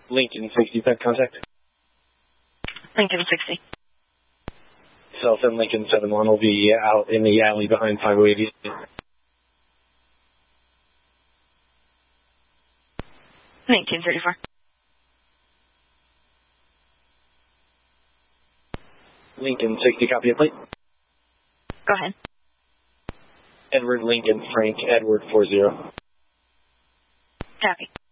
Lincoln 60, pet contact. Lincoln 60. South and Lincoln 71 will be out in the alley behind 580. Lincoln 34. Lincoln 60, copy a plate. Go ahead. Edward Lincoln Frank Edward 40. Copy.